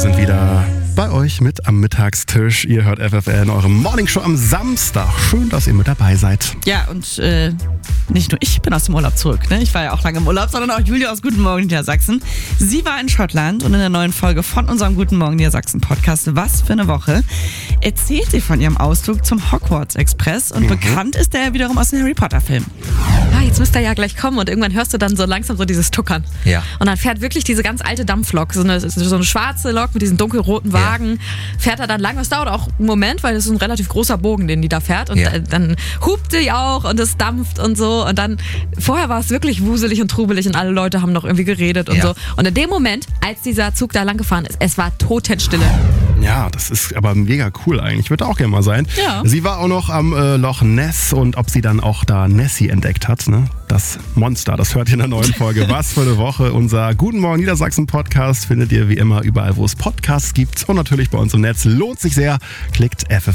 sind wieder bei euch mit am Mittagstisch. Ihr hört FFN, eure Morningshow am Samstag. Schön, dass ihr mit dabei seid. Ja, und nicht nur ich bin aus dem Urlaub zurück, ne? Ich war ja auch lange im Urlaub, sondern auch Julia aus Guten Morgen Niedersachsen. Sie war in Schottland und in der neuen Folge von unserem Guten Morgen Niedersachsen Podcast Was für eine Woche erzählt sie von ihrem Ausflug zum Hogwarts Express und bekannt ist der wiederum aus den Harry Potter Filmen. Jetzt müsste er ja gleich kommen und irgendwann hörst du dann so langsam so dieses Tuckern. Ja. Und dann fährt wirklich diese ganz alte Dampflok, so eine schwarze Lok mit diesen dunkelroten Wagen, fährt er dann lang. Es dauert auch einen Moment, weil das ist ein relativ großer Bogen, den die da fährt. Und dann hupt die auch und es dampft und so. Und dann, vorher war es wirklich wuselig und trubelig und alle Leute haben noch irgendwie geredet und so. Und in dem Moment, als dieser Zug da lang gefahren ist, es war Totenstille. Ja, das ist aber mega cool eigentlich. Ich würde auch gerne mal sein. Ja. Sie war auch noch am Loch Ness und ob sie dann auch da Nessie entdeckt hat, ne? Das Monster, das hört ihr in der neuen Folge. Was für eine Woche. Unser Guten Morgen Niedersachsen Podcast findet ihr wie immer überall, wo es Podcasts gibt und natürlich bei uns im Netz. Lohnt sich sehr. Klickt FFN.